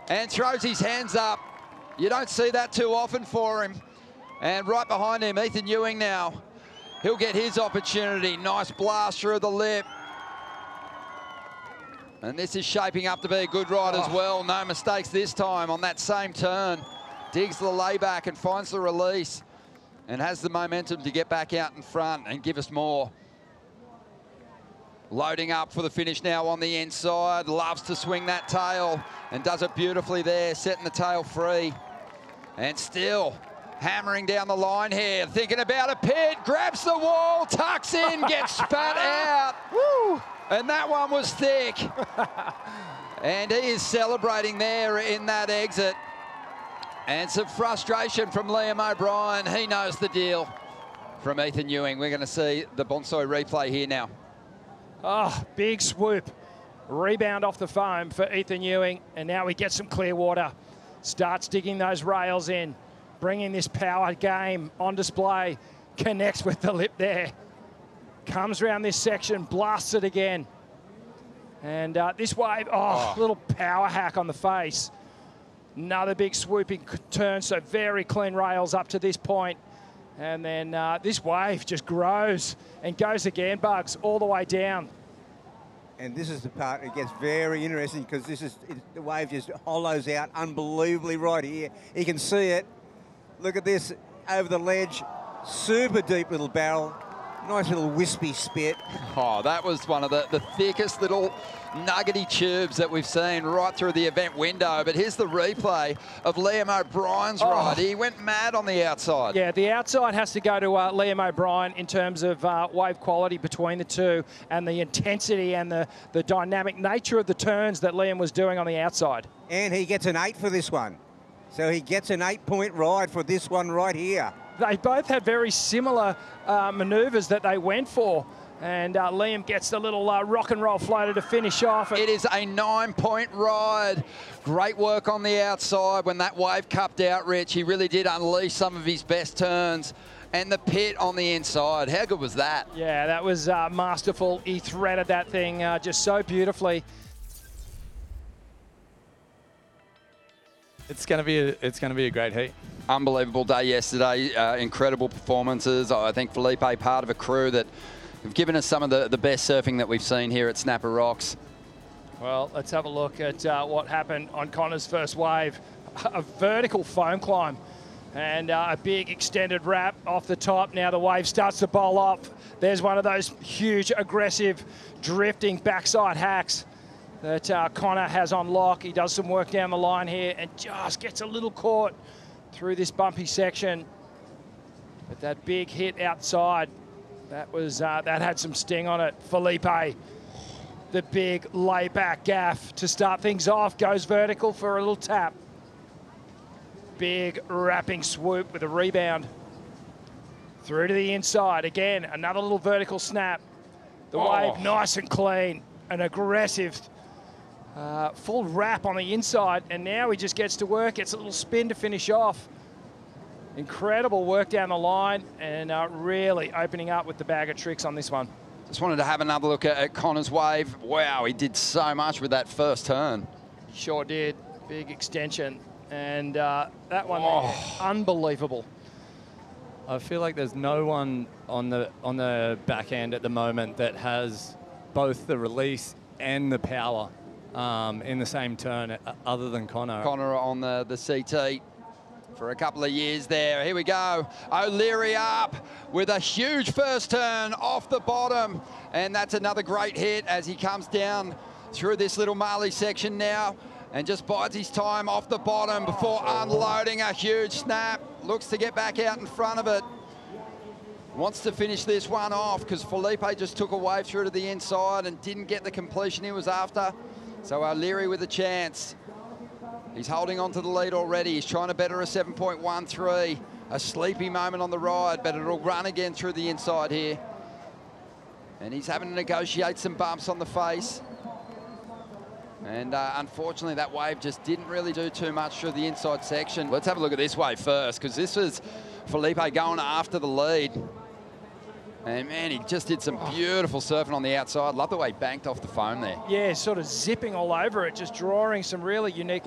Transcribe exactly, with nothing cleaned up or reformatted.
and throws his hands up. You don't see that too often for him. And right behind him, Ethan Ewing now. He'll get his opportunity. Nice blast through the lip. And this is shaping up to be a good ride oh. as well. No mistakes this time on that same turn. Digs the layback and finds the release and has the momentum to get back out in front and give us more. Loading up for the finish now on the inside. Loves to swing that tail and does it beautifully there, setting the tail free. And still hammering down the line here, thinking about a pit, grabs the wall, tucks in, gets spat out. Woo! And that one was thick. And he is celebrating there in that exit. And some frustration from Liam O'Brien. He knows the deal from Ethan Ewing. We're going to see the Bonsai replay here now. Oh, big swoop. Rebound off the foam for Ethan Ewing. And now he gets some clear water. Starts digging those rails in. Bringing this power game on display. Connects with the lip there. Comes around this section, blasts it again. And uh, this wave, oh, oh, little power hack on the face. Another big swooping turn, so very clean rails up to this point. And then uh, this wave just grows and goes again, Bugs, all the way down. And this is the part that gets very interesting because this is it, the wave just hollows out unbelievably right here. You can see it. Look at this over the ledge. Super deep little barrel. Nice little wispy spit. Oh, that was one of the, the thickest little nuggety tubes that we've seen right through the event window. But here's the replay of Liam O'Brien's oh. ride. He went mad on the outside. Yeah, the outside has to go to uh, Liam O'Brien in terms of uh, wave quality between the two and the intensity and the, the dynamic nature of the turns that Liam was doing on the outside. And he gets an eight for this one. So he gets an eight-point ride for this one right here. They both had very similar uh, manoeuvres that they went for. And uh, Liam gets the little uh, rock and roll floater to finish off. It is a nine-point ride. Great work on the outside when that wave cupped out, Rich. He really did unleash some of his best turns. And the pit on the inside. How good was that? Yeah, that was uh, masterful. He threaded that thing uh, just so beautifully. It's going to be a, it's going to be a great heat. Unbelievable day yesterday. Uh, incredible performances. I think Felipe, part of a crew that have given us some of the, the best surfing that we've seen here at Snapper Rocks. Well, let's have a look at uh, what happened on Connor's first wave. A vertical foam climb and uh, a big extended wrap off the top. Now the wave starts to bowl off. There's one of those huge, aggressive, drifting backside hacks that uh, Connor has on lock. He does some work down the line here and just gets a little caught through this bumpy section. But that big hit outside, that was uh, that had some sting on it. Felipe, the big layback gaff to start things off, goes vertical for a little tap. Big wrapping swoop with a rebound. Through to the inside. Again, another little vertical snap. The oh. wave nice and clean, an aggressive Uh, full wrap on the inside, and now he just gets to work, gets a little spin to finish off. Incredible work down the line, and uh, really opening up with the bag of tricks on this one. Just wanted to have another look at, at Connor's wave. Wow, he did so much with that first turn. Sure did. Big extension, and uh, that one, oh. there, unbelievable. I feel like there's no one on the on the back end at the moment that has both the release and the power Um, in the same turn, uh, other than Connor. Connor on the, the C T for a couple of years there. Here we go. O'Leary up with a huge first turn off the bottom. And that's another great hit as he comes down through this little Marley section now and just bides his time off the bottom before unloading a huge snap. Looks to get back out in front of it. Wants to finish this one off because Felipe just took a wave through to the inside and didn't get the completion he was after. So O'Leary with a chance. He's holding on to the lead already. He's trying to better a seven point one three. A sleepy moment on the ride, but it'll run again through the inside here. And he's having to negotiate some bumps on the face. And uh, unfortunately, that wave just didn't really do too much through the inside section. Let's have a look at this wave first, because this was Felipe going after the lead. And man, he just did some beautiful surfing on the outside. Love the way he banked off the foam there. Yeah, sort of zipping all over it, just drawing some really unique